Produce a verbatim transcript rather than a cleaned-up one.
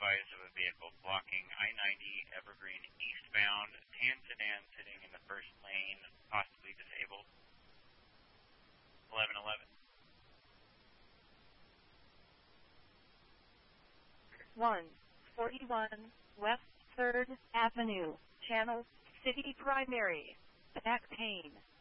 advised of a vehicle blocking I ninety Evergreen eastbound, tan sedan sitting in the first lane, possibly disabled. eleven eleven. one forty-one West third Avenue, Channel City Primary, back pain.